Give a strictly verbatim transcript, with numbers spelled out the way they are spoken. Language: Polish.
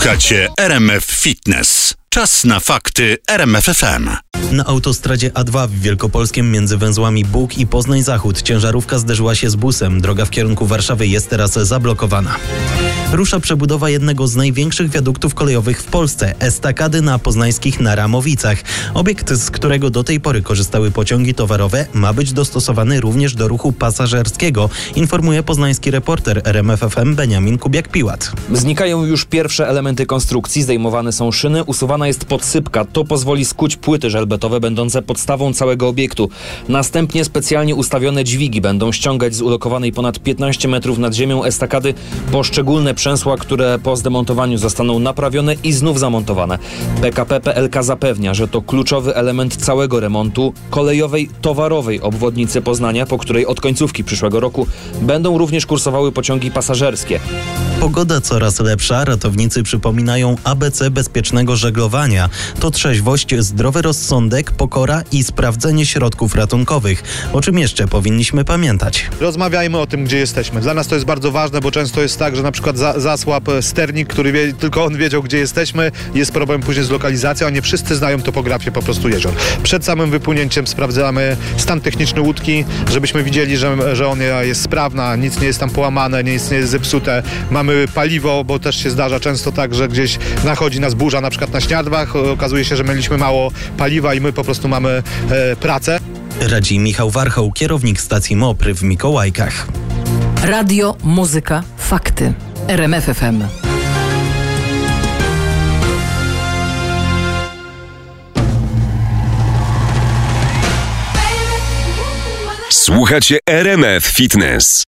Słuchacie R M F Fitness. Czas na fakty R M F F M. Na autostradzie A dwa w Wielkopolskiem między węzłami Bóg i Poznań Zachód ciężarówka zderzyła się z busem. Droga w kierunku Warszawy jest teraz zablokowana. Rusza przebudowa jednego z największych wiaduktów kolejowych w Polsce, estakady na poznańskich Naramowicach. Obiekt, z którego do tej pory korzystały pociągi towarowe, ma być dostosowany również do ruchu pasażerskiego, informuje poznański reporter R M F F M Beniamin Kubiak-Piłat. Znikają już pierwsze elementy konstrukcji, zdejmowane są szyny, usuwana jest podsypka. To pozwoli skuć płyty żelbetowe będące podstawą całego obiektu. Następnie specjalnie ustawione dźwigi będą ściągać z ulokowanej ponad piętnaście metrów nad ziemią estakady poszczególne przęsła, które po zdemontowaniu zostaną naprawione i znów zamontowane. P K P P L K zapewnia, że to kluczowy element całego remontu kolejowej towarowej obwodnicy Poznania, po której od końcówki przyszłego roku będą również kursowały pociągi pasażerskie. Pogoda coraz lepsza, ratownicy przypominają A B C bezpiecznego żeglowania. To trzeźwość, zdrowy rozsądek, pokora i sprawdzenie środków ratunkowych. O czym jeszcze powinniśmy pamiętać? Rozmawiajmy o tym, gdzie jesteśmy. Dla nas to jest bardzo ważne, bo często jest tak, że na przykład za, zasłab sternik, który wie, tylko on wiedział, gdzie jesteśmy. Jest problem później z lokalizacją, a nie wszyscy znają topografię po prostu jezior. Przed samym wypłynięciem sprawdzamy stan techniczny łódki, żebyśmy widzieli, że, że ona jest sprawna, nic nie jest tam połamane, nic nie jest zepsute. Mamy paliwo, bo też się zdarza często tak, że gdzieś nachodzi nas burza, na przykład na Śniadwach. Okazuje się, że mieliśmy mało paliwa i my po prostu mamy e, pracę. Radzi Michał Warchoł, kierownik stacji Mopry w Mikołajkach. Radio, muzyka, fakty. R M F F M. Słuchacie R M F Fitness.